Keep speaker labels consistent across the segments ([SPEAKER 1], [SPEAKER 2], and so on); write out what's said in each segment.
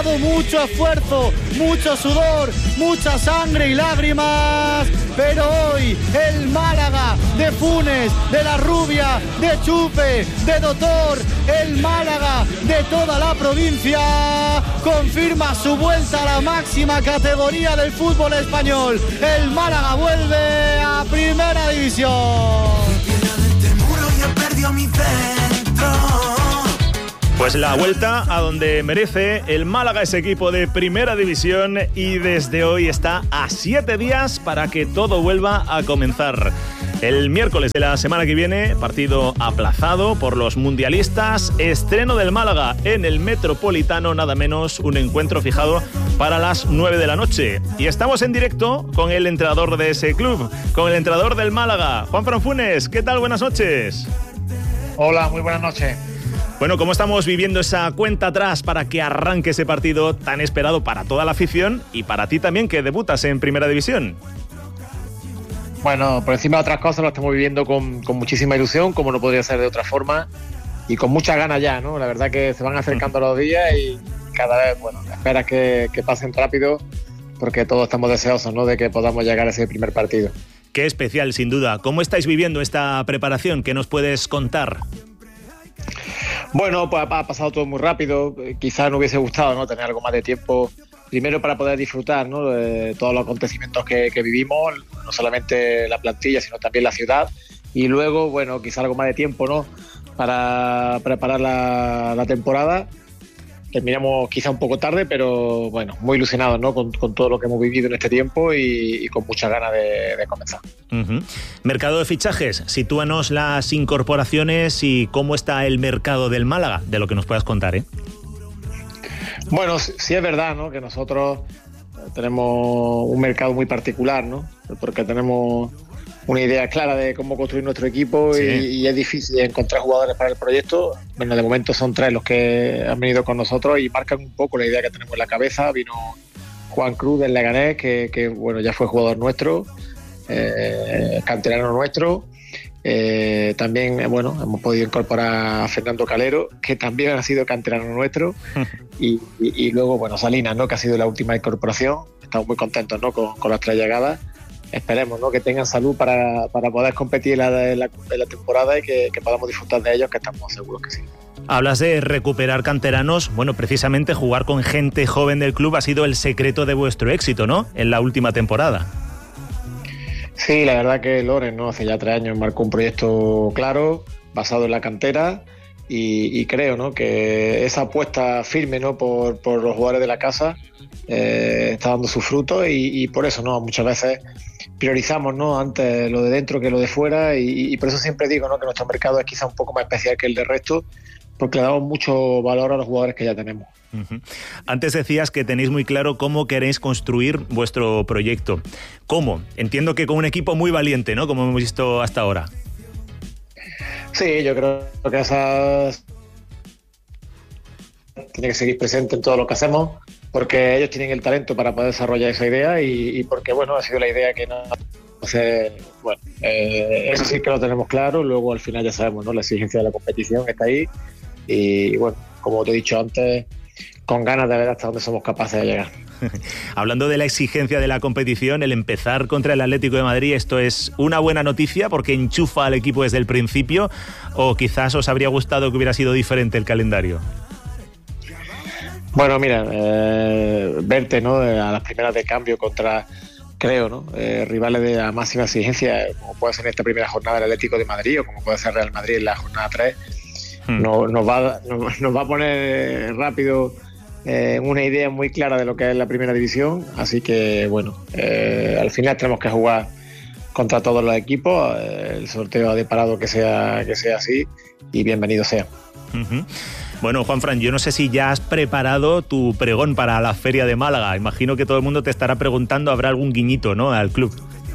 [SPEAKER 1] Mucho esfuerzo, mucho sudor, mucha sangre y lágrimas, pero hoy el Málaga de Funes, de La Rubia, de Chupe, de Doctor, el Málaga de toda la provincia, confirma su vuelta a la máxima categoría del fútbol español. El Málaga vuelve a Primera División.
[SPEAKER 2] Pues la vuelta a donde merece el Málaga, ese equipo de Primera División, y desde hoy está a 7 días para que todo vuelva a comenzar. El miércoles de la semana que viene, partido aplazado por los mundialistas, estreno del Málaga en el Metropolitano, nada menos, un encuentro fijado para las 9 de la noche. Y estamos en directo con el entrenador de ese club, con el entrenador del Málaga, Juanfran Funes. ¿Qué tal? Buenas noches.
[SPEAKER 3] Hola, muy buenas noches.
[SPEAKER 2] Bueno, ¿cómo estamos viviendo esa cuenta atrás para que arranque ese partido tan esperado para toda la afición y para ti también, que debutas en Primera División?
[SPEAKER 3] Bueno, por encima de otras cosas lo estamos viviendo con muchísima ilusión, como no podría ser de otra forma, y con muchas ganas ya, ¿no? La verdad que se van acercando los días y cada vez, bueno, esperas que pasen rápido, porque todos estamos deseosos, ¿no?, de que podamos llegar a ese primer partido.
[SPEAKER 2] Qué especial, sin duda. ¿Cómo estáis viviendo esta preparación? ¿Qué nos puedes contar?
[SPEAKER 3] Bueno, pues ha pasado todo muy rápido. Quizás no hubiese gustado, ¿no?, tener algo más de tiempo, primero para poder disfrutar, ¿no?, de todos los acontecimientos que vivimos, no solamente la plantilla, sino también la ciudad, y luego, bueno, quizás algo más de tiempo, ¿no?, para preparar la temporada. Terminamos quizá un poco tarde, pero bueno, muy ilusionados, ¿no?, con todo lo que hemos vivido en este tiempo y con muchas ganas de comenzar.
[SPEAKER 2] Uh-huh. Mercado de fichajes, sitúanos las incorporaciones y cómo está el mercado del Málaga, de lo que nos puedas contar, ¿eh?
[SPEAKER 3] Bueno, sí es verdad, ¿no?, que nosotros tenemos un mercado muy particular, ¿no?, porque tenemos una idea clara de cómo construir nuestro equipo. Sí. y es difícil encontrar jugadores para el proyecto. Bueno, de momento son 3 los que han venido con nosotros y marcan un poco la idea que tenemos en la cabeza. Vino Juan Cruz del Leganés, que bueno, ya fue jugador nuestro, canterano nuestro. También, bueno, hemos podido incorporar a Fernando Calero, que también ha sido canterano nuestro. y luego, bueno, Salinas, ¿no?, que ha sido la última incorporación. Estamos muy contentos, ¿no?, con las 3 llegadas. Esperemos, ¿no?, que tengan salud para poder competir en la temporada y que podamos disfrutar de ellos, que estamos seguros que sí.
[SPEAKER 2] Hablas de recuperar canteranos. Bueno, precisamente jugar con gente joven del club ha sido el secreto de vuestro éxito, ¿no?, en la última temporada.
[SPEAKER 3] Sí, la verdad que Loren, ¿no?, hace ya 3 años marcó un proyecto claro, basado en la cantera, y creo, ¿no?, que esa apuesta firme, ¿no?, por los jugadores de la casa está dando sus frutos, y por eso, ¿no?, muchas veces priorizamos, ¿no?, antes lo de dentro que lo de fuera, y por eso siempre digo, ¿no?, que nuestro mercado es quizá un poco más especial que el del resto, porque le damos mucho valor a los jugadores que ya tenemos.
[SPEAKER 2] Uh-huh. Antes decías que tenéis muy claro cómo queréis construir vuestro proyecto. ¿Cómo? Entiendo que con un equipo muy valiente, ¿no?, como hemos visto hasta ahora.
[SPEAKER 3] Sí, yo creo que esas tiene que seguir presente en todo lo que hacemos, porque ellos tienen el talento para poder desarrollar esa idea, y porque, bueno, ha sido la idea que nos hace. Bueno, eso sí que lo tenemos claro. Luego al final ya sabemos, ¿no?, la exigencia de la competición está ahí, y bueno, como te he dicho antes, con ganas de ver hasta dónde somos capaces de llegar.
[SPEAKER 2] Hablando de la exigencia de la competición, el empezar contra el Atlético de Madrid, ¿esto es una buena noticia porque enchufa al equipo desde el principio, o quizás os habría gustado que hubiera sido diferente el calendario?
[SPEAKER 3] Bueno, mira, verte, ¿no?, a las primeras de cambio contra, creo, ¿no?, rivales de la máxima exigencia, como puede ser en esta primera jornada el Atlético de Madrid, o como puede ser Real Madrid en la jornada 3, nos va a poner rápido una idea muy clara de lo que es la Primera División. Así que, bueno, al final tenemos que jugar contra todos los equipos. El sorteo ha deparado que sea así, y bienvenido sea.
[SPEAKER 2] Uh-huh. Bueno, Juanfran, yo no sé si ya has preparado tu pregón para la Feria de Málaga. Imagino que todo el mundo te estará preguntando, ¿habrá algún guiñito, ¿no?, al club?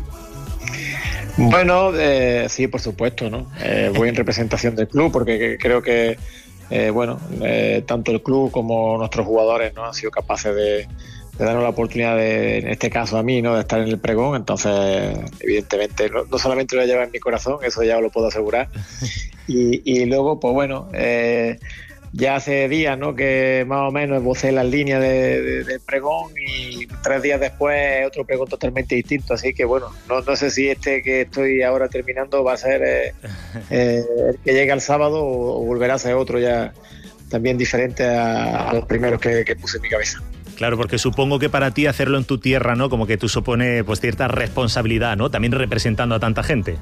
[SPEAKER 3] Bueno, sí, por supuesto, ¿no? Voy en representación del club, porque creo que, tanto el club como nuestros jugadores, ¿no?, han sido capaces de darnos la oportunidad en este caso a mí, ¿no?, de estar en el pregón. Entonces, evidentemente, no solamente lo voy a llevar en mi corazón, eso ya os lo puedo asegurar. Y luego, pues bueno, ya hace días, ¿no?, que más o menos esbocé las líneas del pregón, y 3 días después otro pregón totalmente distinto. Así que bueno, no sé si este que estoy ahora terminando va a ser el que llega el sábado, o volverá a ser otro ya también diferente a los primeros que puse en mi cabeza.
[SPEAKER 2] Claro, porque supongo que para ti hacerlo en tu tierra, ¿no?, como que tú supone pues cierta responsabilidad, ¿no?, también representando a tanta gente.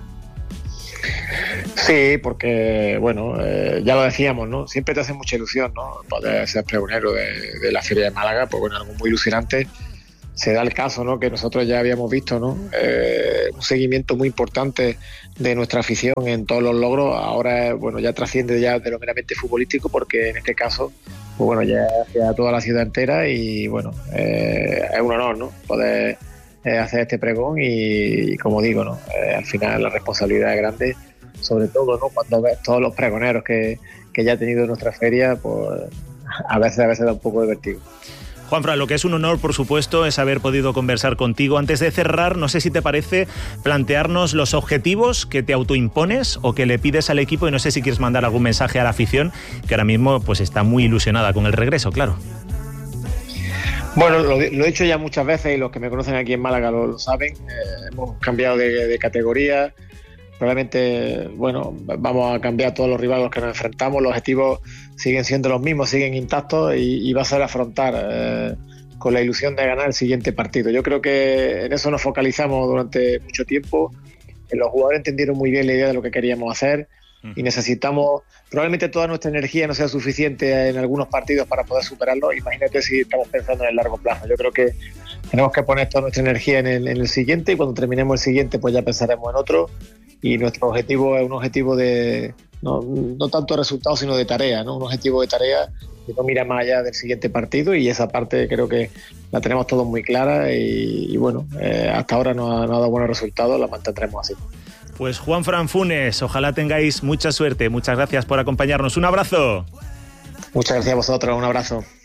[SPEAKER 3] Sí, porque, bueno, ya lo decíamos, ¿no? Siempre te hace mucha ilusión, ¿no?, poder ser pregonero de la Feria de Málaga. Pues bueno, algo muy ilusionante. Se da el caso, ¿no?, que nosotros ya habíamos visto, ¿no?, un seguimiento muy importante de nuestra afición en todos los logros. Ahora, bueno, ya trasciende ya de lo meramente futbolístico, porque en este caso, pues bueno, ya hacia toda la ciudad entera, y bueno, es un honor, ¿no?, poder hacer este pregón, y como digo, ¿no?, al final la responsabilidad es grande, sobre todo, ¿no?, cuando ves todos los pregoneros que ya ha tenido nuestra feria, pues a veces da un poco de vértigo.
[SPEAKER 2] Juanfran, lo que es un honor, por supuesto, es haber podido conversar contigo. Antes de cerrar, no sé si te parece plantearnos los objetivos que te autoimpones o que le pides al equipo, y no sé si quieres mandar algún mensaje a la afición, que ahora mismo pues está muy ilusionada con el regreso, claro.
[SPEAKER 3] Bueno, lo he dicho ya muchas veces, y los que me conocen aquí en Málaga lo saben. Hemos cambiado de categoría. Probablemente, bueno, vamos a cambiar todos los rivales a los que nos enfrentamos. Los objetivos siguen siendo los mismos, siguen intactos, y va a ser afrontar con la ilusión de ganar el siguiente partido. Yo creo que en eso nos focalizamos durante mucho tiempo. Los jugadores entendieron muy bien la idea de lo que queríamos hacer, y necesitamos, probablemente toda nuestra energía no sea suficiente en algunos partidos para poder superarlo. Imagínate si estamos pensando en el largo plazo. Yo creo que tenemos que poner toda nuestra energía en el siguiente, y cuando terminemos el siguiente pues ya pensaremos en otro. Y nuestro objetivo es un objetivo de no tanto de resultados, sino de tarea, ¿no? Un objetivo de tarea que no mira más allá del siguiente partido, y esa parte creo que la tenemos todos muy clara, y bueno, hasta ahora no ha dado buenos resultados, la mantendremos así.
[SPEAKER 2] Pues Juanfran Funes, ojalá tengáis mucha suerte. Muchas gracias por acompañarnos. Un abrazo.
[SPEAKER 3] Muchas gracias a vosotros, un abrazo.